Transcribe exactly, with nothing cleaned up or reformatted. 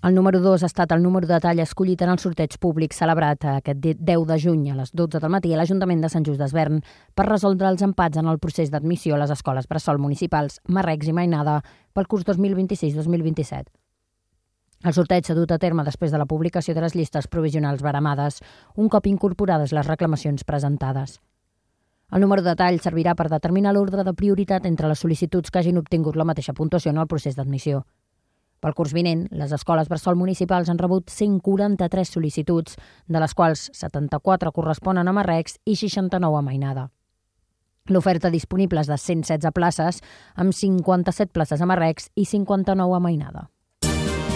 El número dos ha estat el número de tall escollit en el sorteig públic celebrat aquest deu de juny a les dotze del matí a l'Ajuntament de Sant Just d'Esvern per resoldre els empats en el procés d'admissió a les escoles bressol municipals Marrecs i Mainada pel curs dos mil vint-i-sis dos mil vint-i-set. El sorteig s'ha dut a terme després de la publicació de les llistes provisionals baramades, un cop incorporades les reclamacions presentades. El número de tall servirà per determinar l'ordre de prioritat entre les sol·licituds que hagin obtingut la mateixa puntuació en el procés d'admissió. Pel curs vinent, les escoles bressol municipals han rebut cent quaranta-tres sol·licituds, de les quals setanta-quatre corresponen a Marrecs i seixanta-nou a Mainada. L'oferta disponible és de cent setze places, amb cinquanta-set places a Marrecs i cinquanta-nou a Mainada.